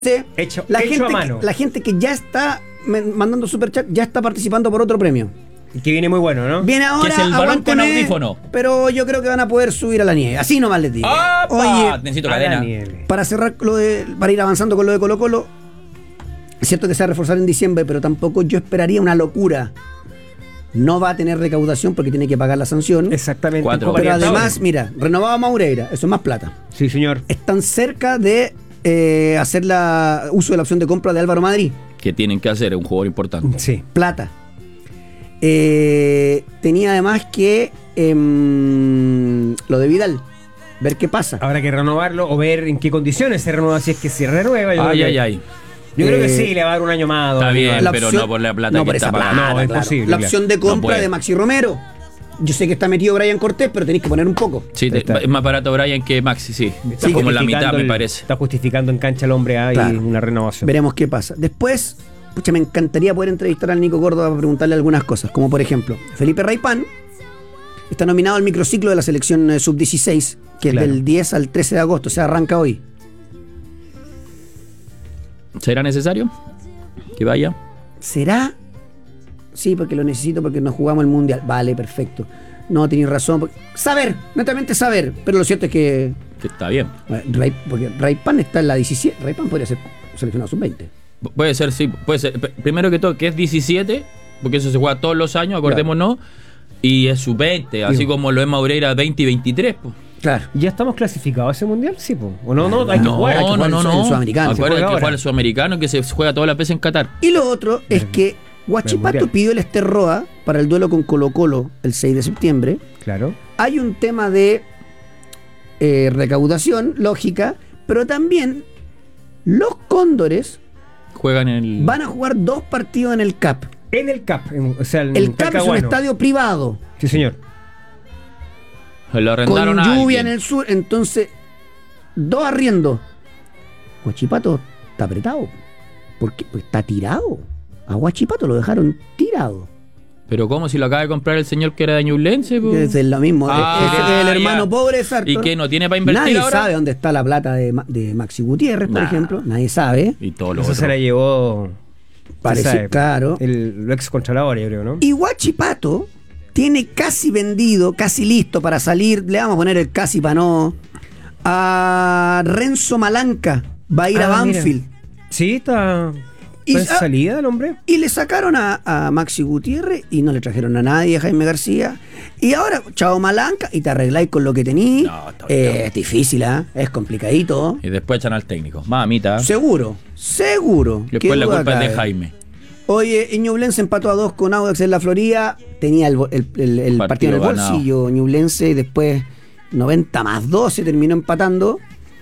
Hecho gente, a mano. la gente que ya está mandando superchat ya está participando por otro premio. Que viene muy bueno, ¿no? Viene ahora, que es el balón con aguánteme, audífono. pero yo creo que van a poder subir a la nieve. Así nomás les digo. ¡Opa! Oye, Necesito A la cadena. nieve. para cerrar para ir avanzando con lo de Colo Colo, es cierto que se va a reforzar en diciembre, pero tampoco yo esperaría una locura. No va a tener recaudación porque tiene que pagar la sanción. Exactamente. Cuatro. Copa Pero Libertadores. además, mira, renovaba Maureira, eso es más plata. Sí, señor. Están cerca de hacer uso de la opción de compra de Álvaro Madrid. Que tienen que hacer, es un jugador importante. Sí. Plata. Tenía además que lo de Vidal, ver qué pasa. Habrá que renovarlo o ver en qué condiciones se renueva, si es que se renueva. Yo creo que- Yo creo que sí, le va a dar un año más. Está dos bien, años más. pero no por la plata no que por está esa plata, pagando. No, es claro. imposible, La claro. opción de No compra puede. de Maxi Romero. Yo sé que está metido Brian Cortés, pero tenéis que poner un poco. Sí, Está- es más barato Brian que Maxi, sí. Está Está como en la mitad, justificando me parece. Está justificando en cancha el hombre ahí Claro. una renovación. Veremos qué pasa. Después, pucha, me encantaría poder entrevistar al Nico Córdoba para preguntarle algunas cosas, como por ejemplo, Felipe Raipán está nominado al microciclo de la selección sub-16, que Claro. es del 10 al 13 de agosto, o sea, arranca hoy. ¿Será necesario que vaya? ¿Será? Sí, porque lo necesito porque nos jugamos el mundial. Vale, perfecto. No, tenéis razón. Saber, netamente saber. Pero lo cierto es que Que está bien. porque Raipán está en la 17. Raipán podría ser seleccionado sub-20. Puede ser, sí, puede ser. Primero que todo, que es 17, porque eso se juega todos los años, acordémonos. Y es sub-20, así como lo es Maureira 20 y 23. Pues. Claro. ¿Ya estamos clasificados a ese mundial? Sí, po. ¿O no? No, hay que No, jugar. Hay que jugar. el sudamericano. Acuérdate que ahora. juega el sudamericano, que se juega todas las veces en Qatar. Y lo otro es que Huachipato mundial. pidió el Esterroa para el duelo con Colo Colo el 6 de septiembre. Claro. Hay un tema de recaudación, lógica, pero también los Cóndores Juegan en el. van a jugar 2 partidos en el CAP. En el CAP. O sea, en El CAP es un Talcahuano. estadio privado, Sí, señor. Lo arrendaron con a lluvia alguien. en el sur, entonces 2 arriendos. Huachipato está apretado. ¿Por qué? Pues está tirado. A Huachipato lo dejaron tirado. Pero ¿cómo? Si lo acaba de comprar el señor que era de Ñublense. Es lo mismo. Ah, Ese es el hermano ya. pobre de Sartor. ¿Y qué? ¿No tiene para invertir Nadie ahora? sabe dónde está la plata de Maxi Gutiérrez, por Nah. ejemplo. Nadie sabe. Y todo lo Eso otro. se la llevó. Parece se sabe, claro. El ex contralor, yo creo, ¿no? Y Huachipato tiene casi vendido, casi listo para salir. Le vamos a poner el casi para no. A Renzo Malanca. Va a ir a Banfield. Mira. Sí, está. Y ¿Está en salida el hombre? Y le sacaron a Maxi Gutiérrez y no le trajeron a nadie, a Jaime García. Y ahora, chao Malanca, y te arregláis con lo que tení. No, está bien. Es difícil, ¿eh? Es complicadito. Y después echan al técnico. Mamita. Seguro. Después Qué la duda culpa es de cabe. Jaime. Oye, Ñublense empató a 2 con Audax en la Florida. Tenía el partido en el ganado. bolsillo Ñublense y después 90 más 12 terminó empatando.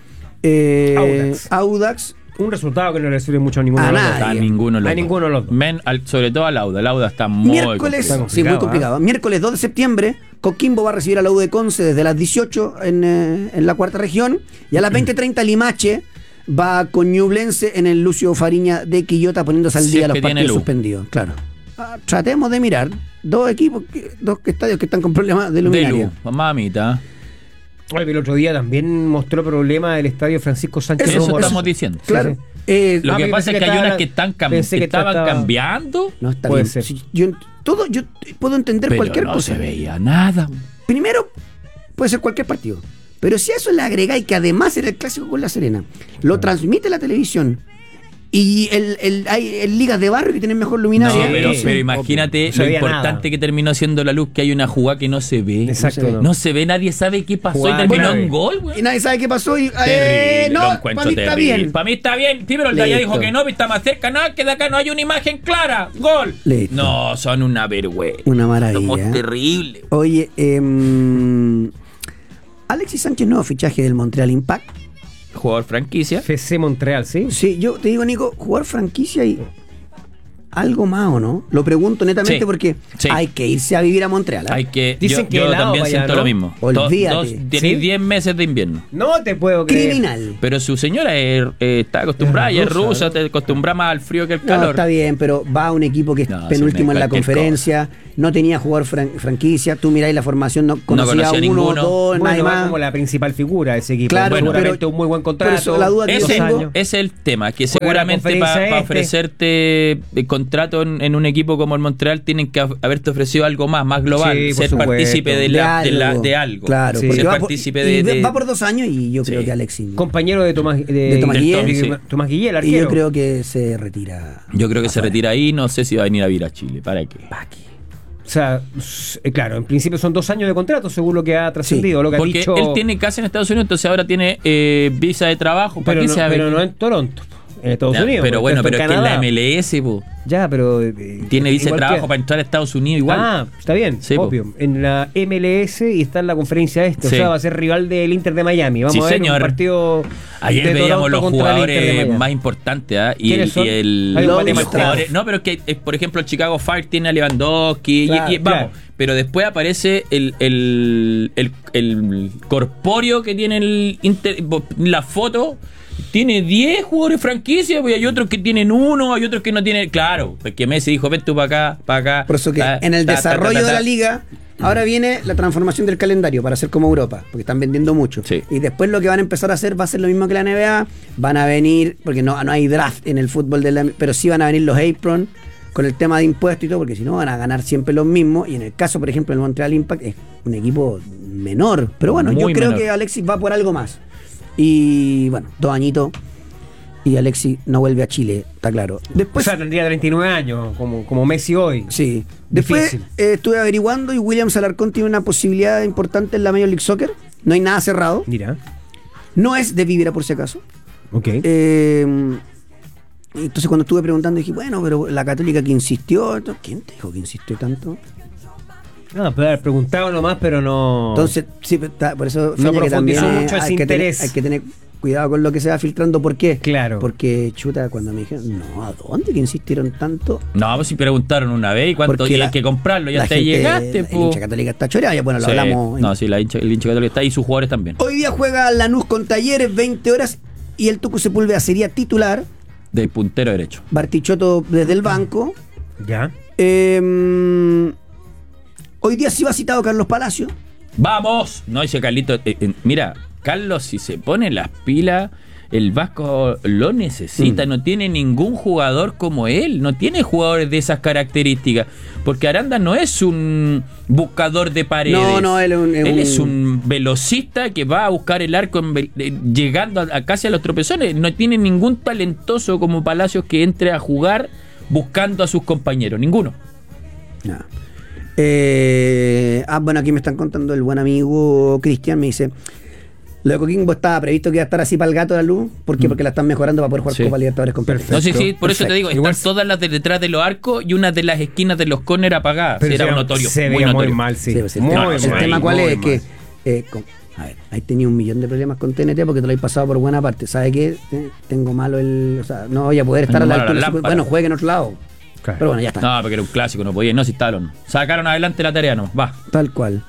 Audax. Un resultado que no le sirve mucho a ninguno A de los nadie. dos. A ninguno de los A ninguno de los dos. sobre todo a Lauda. Lauda está muy Miércoles, complicado. sí, muy complicado, complicado. Miércoles 2 de septiembre, Coquimbo va a recibir a la U de Conce desde las 18 en la cuarta región. Y a las 20:30 Limache va con Ñublense en el Lucio Fariña de Quillota, poniéndose al Si día es los que tiene partidos luz. suspendidos. Claro. Tratemos de mirar dos estadios que están con problemas de De luminaria. luz. Mamita. Oye, pero el otro día también mostró problemas del estadio Francisco Sánchez. Eso Eso Romero. estamos diciendo. Claro. Lo que pero pasa pensé es que que hay unas estaba- que están pensé que estaban estaba- cambiando, No está Puede bien. ser. Si yo puedo entender pero cualquier no cosa. se veía nada. Primero, puede ser cualquier partido. Pero si a eso le agregáis que además era el clásico con La Serena, lo transmite la televisión y hay ligas de barrio que tienen mejor No, luminaria. Sí, pero imagínate no se lo veía importante nada. que terminó siendo la luz, que hay una jugada que no se ve. Exacto. No se ve, nadie sabe qué pasó Jugada y terminó grave. en gol, Y güey. nadie sabe qué pasó. Y, Terrible, no, lo para encuentro mí está terrible. bien. Para mí está bien. Sí, pero el de allá Listo. dijo que no, está más cerca. No, que de acá no hay una imagen clara. Gol. Listo. No, son una vergüenza. Una maravilla. Somos terribles. Oye, Alexis Sánchez, nuevo fichaje del Montreal Impact. Jugador franquicia. FC Montreal, ¿sí? Sí, yo te digo, Nico, jugar franquicia y algo más o no? Lo pregunto netamente porque hay que irse a vivir a Montreal. Hay que, Dicen que yo también vaya, siento ¿no? lo mismo. Olvídate. Tenéis 10 meses de invierno. No te puedo creer. Criminal. Pero su señora está acostumbrada, ella es rusa, te acostumbra más al frío que al calor. No, está bien, pero va a un equipo que es penúltimo en la conferencia, no tenía jugador franquicia, tú miráis la formación, no conocía a uno, ninguno. Dos, nadie más. Como la principal figura de ese equipo. Claro, seguramente un muy buen contrato. Eso, la duda que ese tengo, es el tema, que Juega seguramente la para conferencia ofrecerte contrato en un equipo como el Montreal tienen que haberte ofrecido algo más global, Sí, ser por partícipe supuesto. de algo. Claro, ser porque partícipe va por 2 años y yo creo que Alexis. Compañero de Tomás Guillén. Tomás Guillén, arquero. Y yo creo que se retira. Yo creo que se retira ahí, no sé si va a venir a vivir a Chile. ¿Para qué? O sea, claro, en principio son 2 años de contrato, según lo que ha trascendido, lo que Porque ha dicho. él tiene casa en Estados Unidos, entonces ahora tiene visa de trabajo. ¿Para pero qué no, se va a pero venir? no en Toronto, en Estados Ya, Unidos. pero bueno, esto pero es que en la MLS, po, Ya, pero. tiene visa de igual trabajo que- para entrar a Estados Unidos igual. Ah, está bien, Sí, po. obvio. En la MLS y está en la conferencia Sí. o sea, va a ser rival del Inter de Miami. Vamos Sí, a ver señor. un partido. Ayer de veíamos Toronto los contra el Inter de jugadores Miami. más importantes, ¿ah? ¿Quiénes son? Hay un los matemático. jugadores. No, pero es que, por ejemplo, el Chicago Fire tiene a Lewandowski. Claro, vamos, claro. pero después aparece el corpóreo que tiene el Inter. La foto tiene 10 jugadores franquicia, pues hay otros que tienen 1, hay otros que no tienen. Claro, porque Messi dijo: ven tú para acá. Por eso que en el desarrollo de la liga, ahora viene la transformación del calendario para hacer como Europa, porque están vendiendo mucho. Sí. Y después lo que van a empezar a hacer va a ser lo mismo que la NBA. Van a venir, porque no hay draft en el fútbol, pero sí van a venir los apron con el tema de impuestos y todo, porque si no van a ganar siempre los mismos. Y en el caso, por ejemplo, del Montreal Impact es un equipo menor. Pero bueno, Muy yo creo menor. que Alexis va por algo más. Y bueno, 2 añitos. Y Alexis no vuelve a Chile, está claro. Después, O sea, tendría 39 años, como Messi hoy. sí. Después Difícil. estuve averiguando y Williams Alarcón tiene una posibilidad importante en la Major League Soccer. No hay nada cerrado. Mira. No es de Vibra, por si acaso. Ok. Entonces cuando estuve preguntando dije, bueno, pero la Católica que insistió, ¿quién te dijo que insistió tanto? No, puede haber preguntado nomás, pero no. Entonces, sí, por eso No Feña, que también profundizó mucho ese hay que tener, interés. hay que tener cuidado con lo que se va filtrando. ¿Por qué? Claro. Porque, chuta, cuando me dijeron, no, ¿a dónde que insistieron tanto? No, pues si preguntaron una vez y cuánto Porque y hay que comprarlo, ya la hasta gente, llegaste. El po. hincha Católica está choreado, ya bueno, lo Sí. hablamos. No, sí, el hincha Católica está y sus jugadores también. Hoy día juega Lanús con Talleres, 20 horas, y el Tucu Sepúlveda sería titular. De puntero derecho. Bartichotto desde el banco. Ya. Hoy día sí va citado Carlos Palacio. ¡Vamos! No dice Carlito. Mira, Carlos, si se pone las pilas, el Vasco lo necesita. No tiene ningún jugador como él. No tiene jugadores de esas características. Porque Aranda no es un buscador de paredes. No, él es un velocista que va a buscar el arco llegando casi a los tropezones. No tiene ningún talentoso como Palacios que entre a jugar buscando a sus compañeros. Ninguno. No. Bueno, aquí me están contando el buen amigo Cristian, me dice, lo de Coquimbo estaba previsto que iba a estar así para el gato de la luz. ¿Por qué? Porque la están mejorando para poder jugar Sí. Copa Libertadores con Perfecto. No, sí, por eso te digo, Igual están todas las de detrás de los arcos y una de las esquinas de los corners apagadas. Pero Era se un veía- notorio, se muy veía notorio. muy mal, sí. Sí, pues el Muy tema, mal, el tema cuál muy es mal. que a ver, ahí tenía 1 millón de problemas con TNT porque te lo he pasado por buena parte. ¿Sabe qué? Tengo malo o sea, no voy a poder estar a Tengo la malo la altura. lámpara. Bueno, juegue en otro lado. Claro. Pero bueno, ya está. No, porque era un clásico, no podía. No, si estaban. Sacaron adelante la tarea, no. Va. Tal cual.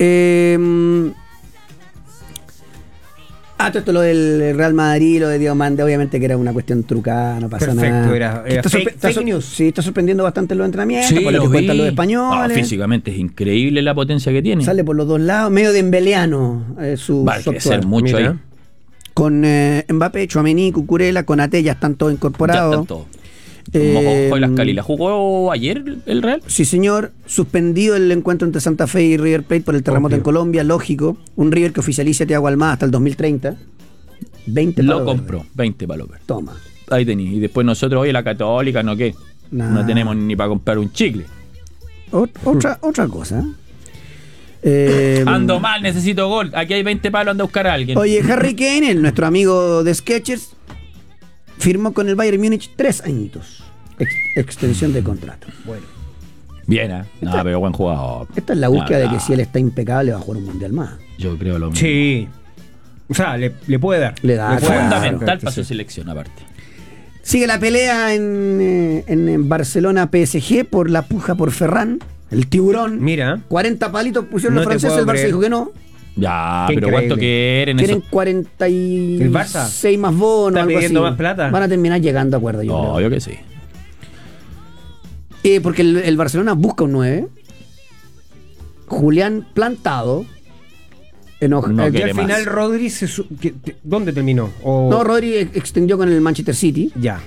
Todo esto lo del Real Madrid, lo de Diomande, obviamente que era una cuestión trucada, no pasa Perfecto, nada. era Está fake news. Sí, está sorprendiendo bastante los entrenamientos, Sí, por lo que vi. cuentan los No, españoles. físicamente es increíble la potencia que tiene. Sale por los dos lados, medio de embeleano su Va a su crecer actuar. mucho Mira. ahí. Con Mbappé, Tchouaméni, Cucurella, Konaté ya están todos Ya incorporados. están todos. Ojo y las Calilas. ¿Jugó ayer el Real? Sí, señor. Suspendido el encuentro entre Santa Fe y River Plate por el terremoto en Colombia, lógico. Un River que oficializa a Thiago Almada hasta el 2030. 20 Lo palos compró. verdes. 20 palos verdes. Toma. Ahí tení. Y después nosotros, oye, la Católica, ¿no qué? Nah. No tenemos ni para comprar un chicle. Otra cosa. Ando mal, necesito gol. Aquí hay 20 palos, anda a buscar a alguien. Oye, Harry Kane, nuestro amigo de Skechers, firmó con el Bayern Múnich 3 añitos. Extensión de contrato. Bueno. Bien, ¿eh? No, pero buen jugador. Esta es la búsqueda No, de que si él está impecable va a jugar un mundial más. Yo creo lo mismo. Sí. O sea, le puede dar. Le da, puede dar. Fundamental Perfecto, para su sí. selección, aparte. Sigue la pelea en Barcelona PSG por la puja por Ferran, el tiburón. Mira. 40 palitos pusieron los No te franceses, puedo el Barça creer. dijo que no. Ya, Qué pero increíble. ¿cuánto quieren Quieren eso? 46 ¿El Barça? más bonos, ¿Está algo pidiendo así. más plata? Van a terminar llegando a acuerdo, yo creo. Obvio que sí. Porque el Barcelona busca un 9. Julián Plantado. No Y quiere al más. final Rodri ¿dónde terminó? O... No, Rodri extendió con el Manchester City. Ya.